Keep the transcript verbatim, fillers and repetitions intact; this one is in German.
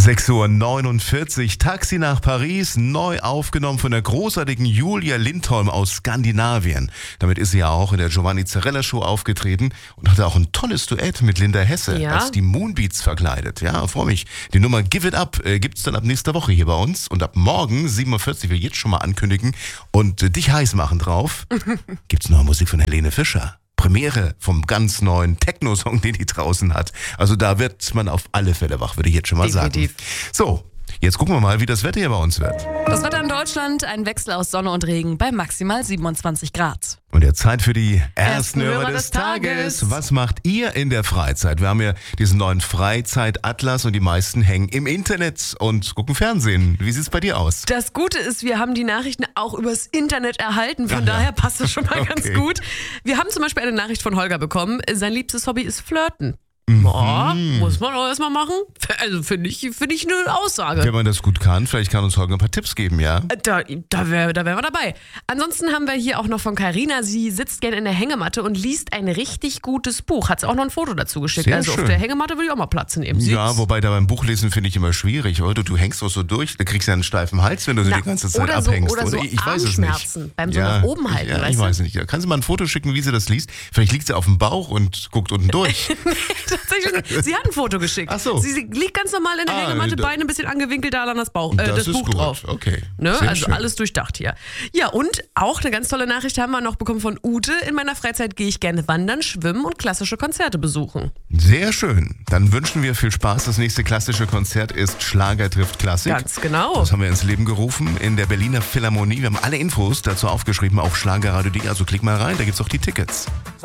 sechs Uhr neunundvierzig, Taxi nach Paris, neu aufgenommen von der großartigen Julia Lindholm aus Skandinavien. Damit ist sie ja auch in der Giovanni Zarella Show aufgetreten und hatte auch ein tolles Duett mit Linda Hesse, Ja. als die Moonbeats verkleidet. Ja, freue mich. Die Nummer Give It Up äh, gibt's dann ab nächster Woche hier bei uns und ab morgen sieben Uhr vierzig, will ich jetzt schon mal ankündigen und äh, dich heiß machen drauf, gibt's neue Musik von Helene Fischer. Premiere vom ganz neuen Techno-Song, den die draußen hat. Also da wird man auf alle Fälle wach, würde ich jetzt schon mal Definitiv. sagen. So, jetzt gucken wir mal, wie das Wetter hier bei uns wird. Das Wetter in Deutschland, ein Wechsel aus Sonne und Regen bei maximal siebenundzwanzig Grad. Und jetzt Zeit für die ersten Ersten Hörer Hörer des des Tages. Tages. Was macht ihr in der Freizeit? Wir haben ja diesen neuen Freizeitatlas und die meisten hängen im Internet und gucken Fernsehen. Wie sieht's bei dir aus? Das Gute ist, wir haben die Nachrichten auch übers Internet erhalten. Von Ach ja. daher passt das schon mal Okay. ganz gut. Wir haben zum Beispiel eine Nachricht von Holger bekommen. Sein liebstes Hobby ist Flirten. Mhm. Oh, muss man auch erstmal machen. Also finde ich, find ich eine Aussage. Wenn man das gut kann, vielleicht kann uns Holger ein paar Tipps geben, ja? Da, da wären da wär wir dabei. Ansonsten haben wir hier auch noch von Carina. Sie sitzt gerne in der Hängematte und liest ein richtig gutes Buch. Hat sie auch noch ein Foto dazu geschickt. Sehr also schön. auf der Hängematte würde ich auch mal Platz nehmen. Sie Ja, ist- wobei da beim Buchlesen finde ich immer schwierig, oder? Du hängst doch so durch, da kriegst du ja einen steifen Hals, wenn du so Na, die ganze Zeit oder so- abhängst, oder so Ich weiß es nicht. Armschmerzen beim so nach oben halten, Ja, weißt ich du? weiß nicht. Ja, kannst du mal ein Foto schicken, wie sie das liest? Vielleicht liegt sie auf dem Bauch und guckt unten durch. Tatsächlich, sie hat ein Foto geschickt. Ach so. Sie sie liegt ganz normal in der Ah, Hängematte, da- Beine ein bisschen angewinkelt, da dann das, Bauch, äh, Das das ist Buch gut. drauf. Okay. Ne? Sehr Also schön. alles durchdacht hier. Ja, und auch eine ganz tolle Nachricht haben wir noch bekommen von Ute. In meiner Freizeit gehe ich gerne wandern, schwimmen und klassische Konzerte besuchen. Sehr schön. Dann wünschen wir viel Spaß. Das nächste klassische Konzert ist Schlager trifft Klassik. Ganz genau. Das haben wir ins Leben gerufen in der Berliner Philharmonie. Wir haben alle Infos dazu aufgeschrieben auf schlagerradio punkt de. Also klick mal rein, da gibt's auch die Tickets.